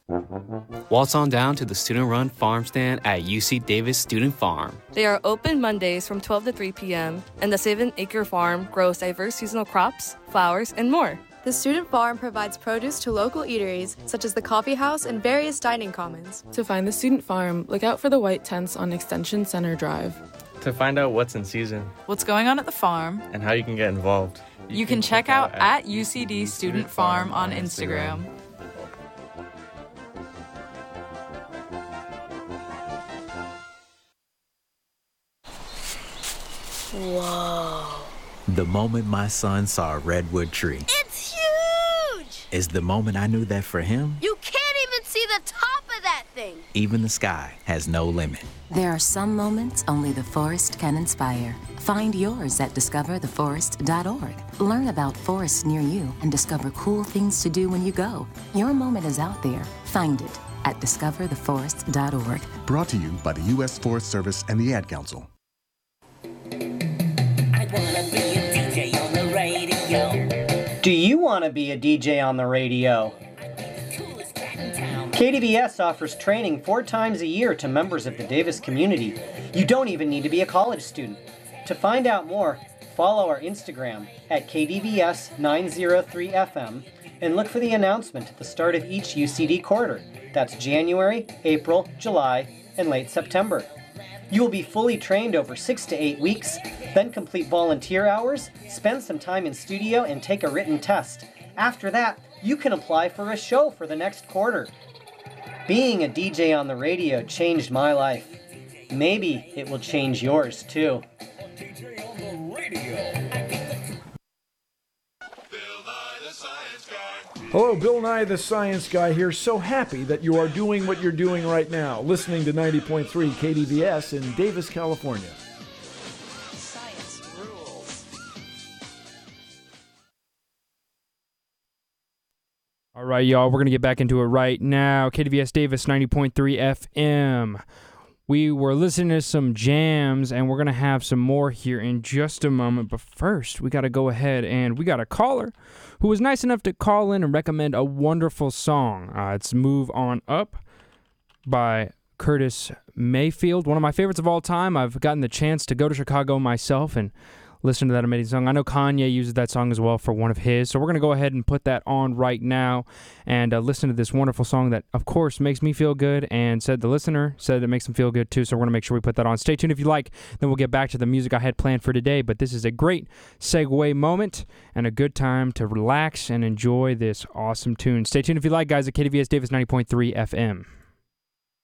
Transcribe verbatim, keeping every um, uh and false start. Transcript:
Waltz on down to the student-run farm stand at U C Davis Student Farm. They are open Mondays from twelve to three p.m., and the seven-acre farm grows diverse seasonal crops, flowers, and more. The student farm provides produce to local eateries, such as the coffee house and various dining commons. To find the student farm, look out for the white tents on Extension Center Drive. To find out what's in season, what's going on at the farm, and how you can get involved, you, you can, can check out at U C D Student Farm on Instagram. Whoa. The moment my son saw a redwood tree. It's huge! Is the moment I knew that for him, you can't even see the top of that thing. Even the sky has no limit. There are some moments only the forest can inspire. Find yours at discover the forest dot org. Learn about forests near you and discover cool things to do when you go. Your moment is out there. Find it at discover the forest dot org. Brought to you by the U S Forest Service and the Ad Council. Do you want to be a D J on the radio? K D V S offers training four times a year to members of the Davis community. You don't even need to be a college student. To find out more, follow our Instagram at K D V S nine oh three F M and look for the announcement at the start of each U C D quarter. That's January, April, July, and late September. You will be fully trained over six to eight weeks, then complete volunteer hours, spend some time in studio, and take a written test. After that, you can apply for a show for the next quarter. Being a D J on the radio changed my life. Maybe it will change yours too. D J on the radio. Hello, Bill Nye the Science Guy here. So happy that you are doing what you're doing right now, listening to ninety point three K D V S in Davis, California. Science rules. All right, y'all, we're going to get back into it right now. K D V S Davis, ninety point three F M. We were listening to some jams, and we're going to have some more here in just a moment. But first, we got to go ahead, and we got a caller who was nice enough to call in and recommend a wonderful song. Uh, it's Move On Up by Curtis Mayfield, one of my favorites of all time. I've gotten the chance to go to Chicago myself and listen to that amazing song. I know Kanye uses that song as well for one of his, so we're going to go ahead and put that on right now and uh, listen to this wonderful song that, of course, makes me feel good, and said the listener said it makes him feel good too, so we're going to make sure we put that on. Stay tuned if you like, then we'll get back to the music I had planned for today, but this is a great segue moment and a good time to relax and enjoy this awesome tune. Stay tuned if you like, guys, at K D V S Davis ninety point three F M.